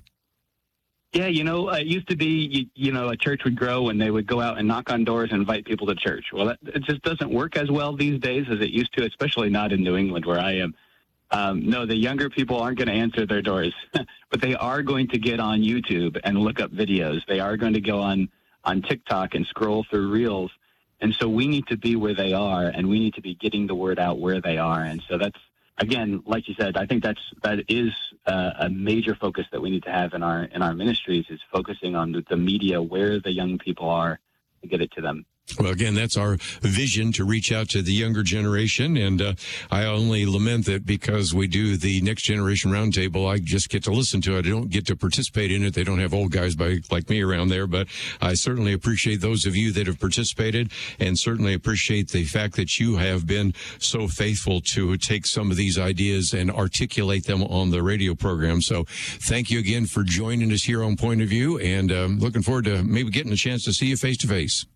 Yeah, you know, it used to be, you, you know, a church would grow and they would go out and knock on doors and invite people to church. Well, that, it just doesn't work as well these days as it used to, especially not in New England where I am. Um, no, the younger people aren't going to answer their doors, but they are going to get on YouTube and look up videos. They are going to go on, on TikTok and scroll through Reels. And so we need to be where they are, and we need to be getting the word out where they are. And so that's, again, like you said, I think that's, that is uh, a major focus that we need to have in our, in our ministries, is focusing on the, the media, where the young people are, to get it to them. Well, again, that's our vision, to reach out to the younger generation. And uh, I only lament that because we do the Next Generation Roundtable, I just get to listen to it. I don't get to participate in it. They don't have old guys by, like me around there. But I certainly appreciate those of you that have participated, and certainly appreciate the fact that you have been so faithful to take some of these ideas and articulate them on the radio program. So thank you again for joining us here on Point of View, and um, looking forward to maybe getting a chance to see you face to face.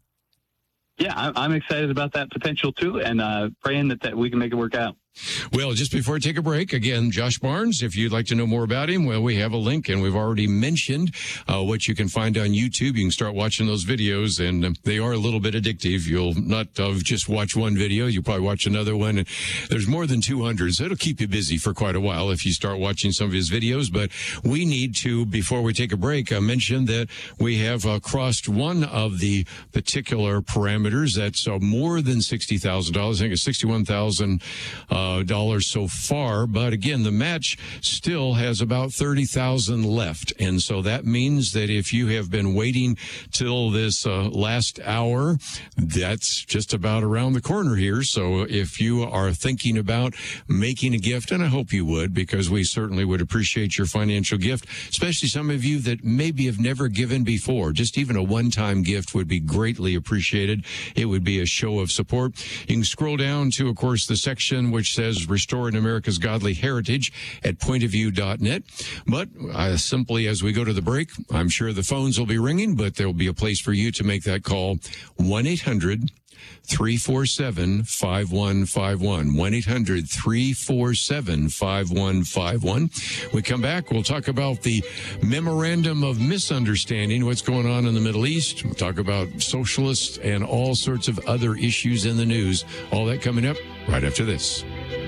Yeah, I'm excited about that potential too, and uh, praying that, that we can make it work out. Well, just before I take a break, again, Josh Barnes, if you'd like to know more about him, well, we have a link, and we've already mentioned uh, what you can find on YouTube. You can start watching those videos, and uh, they are a little bit addictive. You'll not uh, just watch one video. You'll probably watch another one. And there's more than two hundred, so it'll keep you busy for quite a while if you start watching some of his videos. But we need to, before we take a break, uh, mention that we have uh, crossed one of the particular parameters. That's uh, more than sixty thousand dollars. I think it's sixty-one thousand dollars. Uh, dollars so far, but again, the match still has about thirty thousand left, and so that means that if you have been waiting till this uh, last hour, that's just about around the corner here. So if you are thinking about making a gift, and I hope you would, because we certainly would appreciate your financial gift, especially some of you that maybe have never given before. Just even a one-time gift would be greatly appreciated. It would be a show of support. You can scroll down to, of course, the section which says Restoring America's Godly Heritage at point of view dot net. But uh, simply as we go to the break, I'm sure the phones will be ringing, but there will be a place for you to make that call. one eight hundred three four seven five one five one. one eight hundred three four seven five one five one. We come back, we'll talk about the Memorandum of Misunderstanding, what's going on in the Middle East. We'll talk about socialists and all sorts of other issues in the news. All that coming up right after this.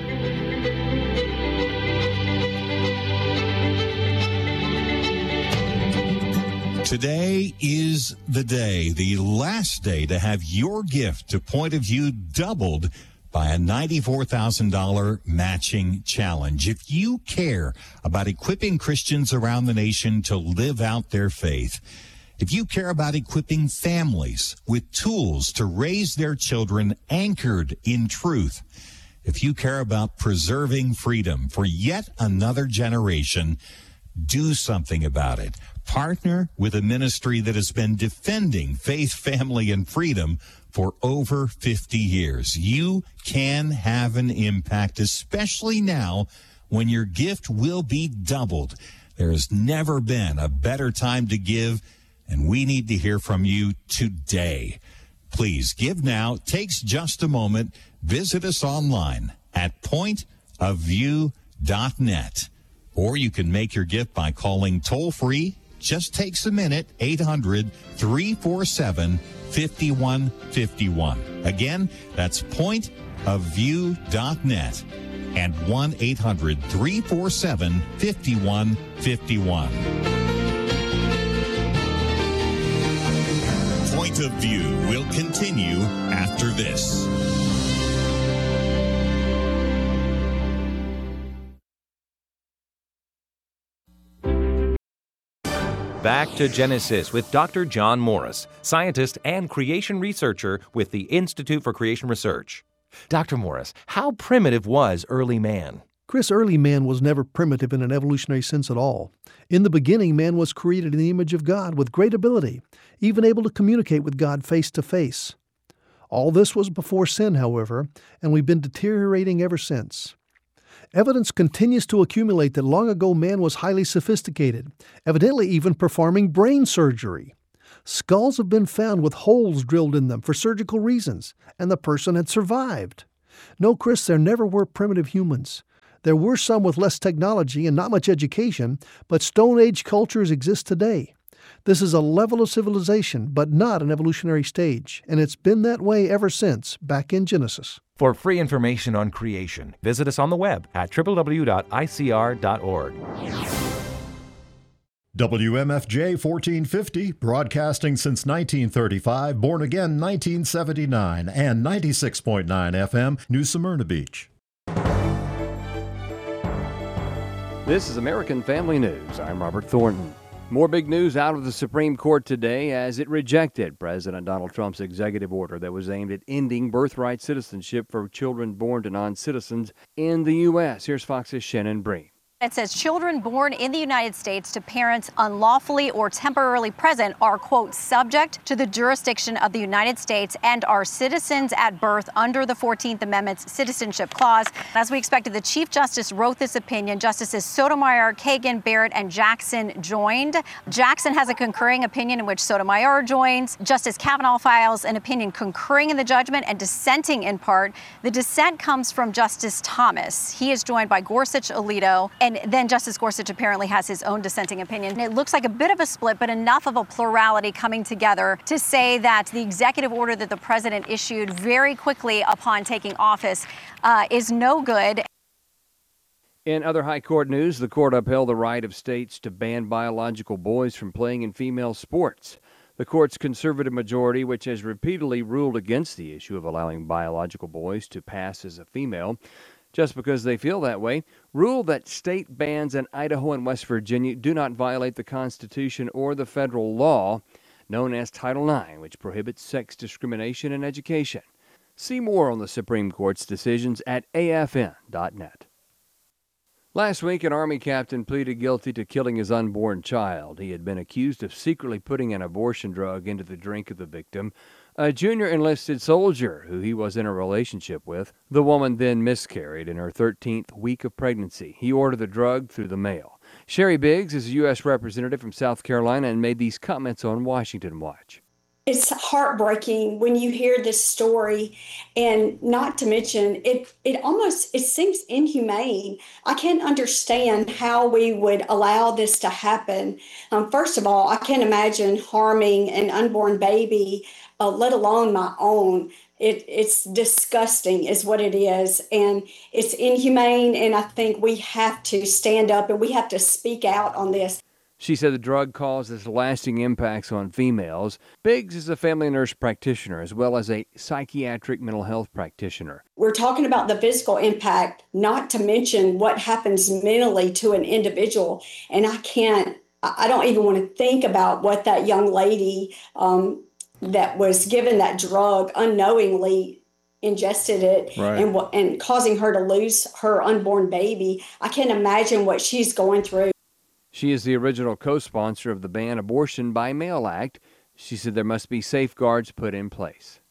Today is the day, the last day to have your gift to Point of View doubled by a ninety-four thousand dollars matching challenge. If you care about equipping Christians around the nation to live out their faith, if you care about equipping families with tools to raise their children anchored in truth, if you care about preserving freedom for yet another generation, do something about it. Partner with a ministry that has been defending faith, family, and freedom for over fifty years. You can have an impact, especially now when your gift will be doubled. There has never been a better time to give, and we need to hear from you today. Please give now. It takes just a moment. Visit us online at point of view dot net. Or you can make your gift by calling toll-free. Just takes a minute, eight hundred three four seven five one five one. Again, that's point of view dot net and one eight hundred three four seven five one five one. Point of View will continue after this. Back to Genesis with Doctor John Morris, scientist and creation researcher with the Institute for Creation Research. Doctor Morris, how primitive was early man? Chris, early man was never primitive in an evolutionary sense at all. In the beginning, man was created in the image of God with great ability, even able to communicate with God face to face. All this was before sin, however, and we've been deteriorating ever since. Evidence continues to accumulate that long ago man was highly sophisticated, evidently even performing brain surgery. Skulls have been found with holes drilled in them for surgical reasons, and the person had survived. No, Chris, there never were primitive humans. There were some with less technology and not much education, but Stone Age cultures exist today. This is a level of civilization, but not an evolutionary stage, and it's been that way ever since, back in Genesis. For free information on creation, visit us on the web at w w w dot i c r dot org. W M F J fourteen fifty, broadcasting since nineteen thirty-five, born again nineteen seventy-nine, and ninety-six point nine F M, New Smyrna Beach. This is American Family News. I'm Robert Thornton. More big news out of the Supreme Court today as it rejected President Donald Trump's executive order that was aimed at ending birthright citizenship for children born to non-citizens in the U S. Here's Fox's Shannon Breen. It says children born in the United States to parents unlawfully or temporarily present are, quote, subject to the jurisdiction of the United States and are citizens at birth under the fourteenth Amendment's Citizenship Clause. As we expected, the Chief Justice wrote this opinion. Justices Sotomayor, Kagan, Barrett, and Jackson joined. Jackson has a concurring opinion in which Sotomayor joins. Justice Kavanaugh files an opinion concurring in the judgment and dissenting in part. The dissent comes from Justice Thomas. He is joined by Gorsuch, Alito, and And then Justice Gorsuch apparently has his own dissenting opinion. It looks like a bit of a split, but enough of a plurality coming together to say that the executive order that the president issued very quickly upon taking office uh, is no good. In other high court news, the court upheld the right of states to ban biological boys from playing in female sports. The court's conservative majority, which has repeatedly ruled against the issue of allowing biological boys to pass as a female, just because they feel that way, ruled that state bans in Idaho and West Virginia do not violate the Constitution or the federal law known as Title nine, which prohibits sex discrimination in education. See more on the Supreme Court's decisions at A F N dot net. Last week, an Army captain pleaded guilty to killing his unborn child. He had been accused of secretly putting an abortion drug into the drink of the victim, a junior enlisted soldier who he was in a relationship with. The woman then miscarried in her thirteenth week of pregnancy. He ordered the drug through the mail. Sherry Biggs is a U S representative from South Carolina and made these comments on Washington Watch. It's heartbreaking when you hear this story, and not to mention it it almost it seems inhumane. I can't understand how we would allow this to happen. Um, first of all, I can't imagine harming an unborn baby, uh, let alone my own. It, it's disgusting is what it is, and it's inhumane, and I think we have to stand up and we have to speak out on this. She said the drug causes lasting impacts on females. Biggs is a family nurse practitioner as well as a psychiatric mental health practitioner. We're talking about the physical impact, not to mention what happens mentally to an individual. And I can't, I don't even want to think about what that young lady um, that was given that drug unknowingly ingested it right. and and causing her to lose her unborn baby. I can't imagine what she's going through. She is the original co-sponsor of the Ban Abortion by Mail Act. She said there must be safeguards put in place.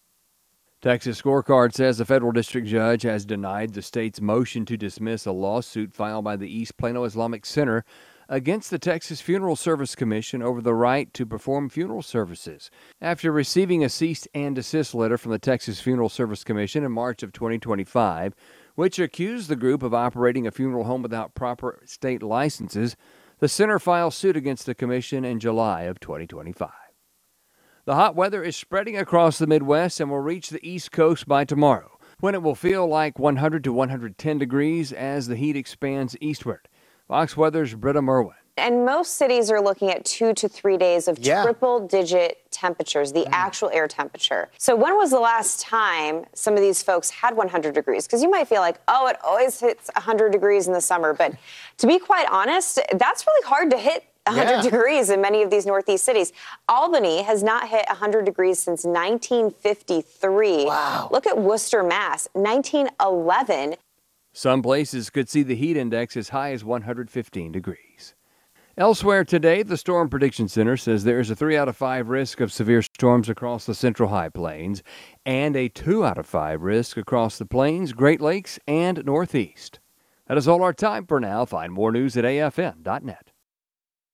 Texas Scorecard says a federal district judge has denied the state's motion to dismiss a lawsuit filed by the East Plano Islamic Center against the Texas Funeral Service Commission over the right to perform funeral services. After receiving a cease and desist letter from the Texas Funeral Service Commission in March of twenty twenty-five, which accused the group of operating a funeral home without proper state licenses, the center filed suit against the commission in July of twenty twenty-five. The hot weather is spreading across the Midwest and will reach the East Coast by tomorrow, when it will feel like one hundred to one hundred ten degrees as the heat expands eastward. Fox Weather's Britta Merwin. And most cities are looking at two to three days of yeah. triple-digit temperatures, the mm. actual air temperature. So when was the last time some of these folks had one hundred degrees? Because you might feel like, oh, it always hits one hundred degrees in the summer. But to be quite honest, that's really hard to hit one hundred Yeah. degrees in many of these northeast cities. Albany has not hit one hundred degrees since nineteen fifty-three. Wow. Look at Worcester, Mass, nineteen eleven. Some places could see the heat index as high as one hundred fifteen degrees. Elsewhere today, the Storm Prediction Center says there is a three out of five risk of severe storms across the Central High Plains and a two out of five risk across the Plains, Great Lakes, and Northeast. That is all our time for now. Find more news at A F N dot net.